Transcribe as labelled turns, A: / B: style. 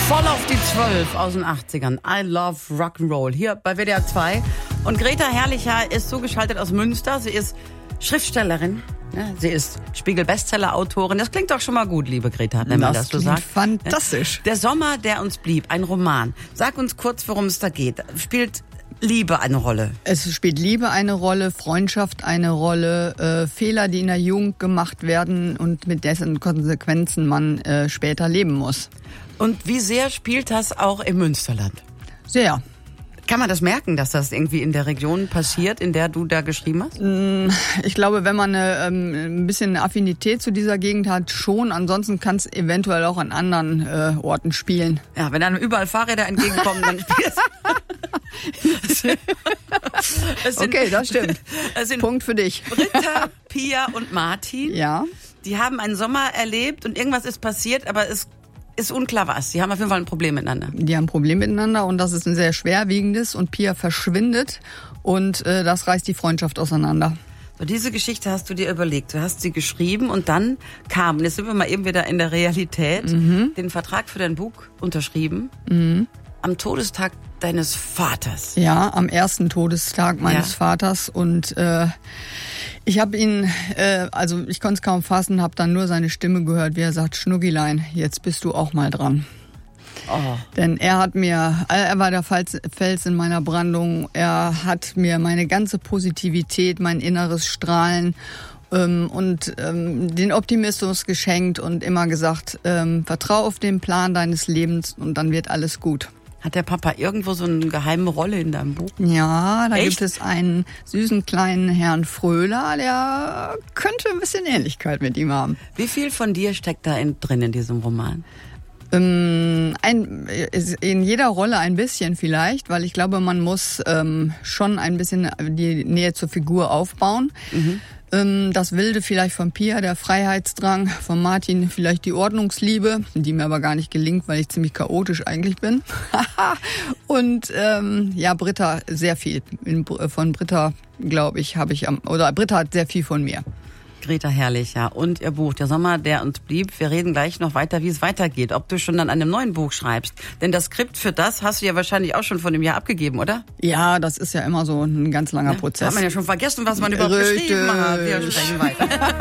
A: Voll auf die 12 aus den 80ern. I love Rock'n'Roll. Hier bei WDR 2. Und Greta Herrlicher ist zugeschaltet aus Münster. Sie ist Schriftstellerin. Ja, sie ist Spiegel-Bestseller-Autorin. Das klingt doch schon mal gut, liebe Greta, wenn man das so sagt.
B: Fantastisch.
A: Der Sommer, der uns blieb. Ein Roman. Sag uns kurz, worum es da geht. Spielt Liebe eine Rolle?
B: Es spielt Liebe eine Rolle, Freundschaft eine Rolle, Fehler, die in der Jugend gemacht werden und mit dessen Konsequenzen man später leben muss.
A: Und wie sehr spielt das auch im Münsterland?
B: Sehr.
A: Kann man das merken, dass das irgendwie in der Region passiert, in der du da geschrieben hast?
B: Ich glaube, wenn man ein bisschen eine Affinität zu dieser Gegend hat, schon. Ansonsten kann es eventuell auch an anderen Orten spielen.
A: Ja, wenn dann überall Fahrräder entgegenkommen, dann spielt es.
B: Okay, das stimmt. Punkt für dich.
A: Britta, Pia und Martin.
B: Ja.
A: Die haben einen Sommer erlebt und irgendwas ist passiert, aber es ist unklar was. Die haben auf jeden Fall ein Problem miteinander.
B: Die haben ein Problem miteinander und das ist ein sehr schwerwiegendes und Pia verschwindet und das reißt die Freundschaft auseinander.
A: So, diese Geschichte hast du dir überlegt. Du hast sie geschrieben und dann kam, und jetzt sind wir mal eben wieder in der Realität, den Vertrag für dein Buch unterschrieben. Am Todestag deines Vaters.
B: Ja, am ersten Todestag meines Vaters und ich habe ihn, also ich konnte es kaum fassen, habe dann nur seine Stimme gehört, wie er sagt, Schnuggilein, jetzt bist du auch mal dran.
A: Oh.
B: Denn er war der Fels in meiner Brandung, er hat mir meine ganze Positivität, mein inneres Strahlen und den Optimismus geschenkt und immer gesagt, vertrau auf den Plan deines Lebens und dann wird alles gut.
A: Hat der Papa irgendwo so eine geheime Rolle in deinem Buch?
B: Ja, da gibt es einen süßen kleinen Herrn Fröhler, der könnte ein bisschen Ähnlichkeit mit ihm haben.
A: Wie viel von dir steckt da drin in diesem Roman?
B: In jeder Rolle ein bisschen vielleicht, weil ich glaube, man muss schon ein bisschen die Nähe zur Figur aufbauen. Das Wilde vielleicht von Pia, der Freiheitsdrang, von Martin vielleicht die Ordnungsliebe, die mir aber gar nicht gelingt, weil ich ziemlich chaotisch eigentlich bin. Und Britta sehr viel. Von Britta, glaube ich, Britta hat sehr viel von mir.
A: Greta Herrlicher und ihr Buch Der Sommer, der uns blieb. Wir reden gleich noch weiter, wie es weitergeht, ob du schon an einem neuen Buch schreibst. Denn das Skript für das hast du ja wahrscheinlich auch schon vor einem Jahr abgegeben, oder?
B: Ja, das ist ja immer so ein ganz langer Prozess.
A: Hat man ja schon vergessen, was man überhaupt geschrieben hat. Wir sprechen weiter.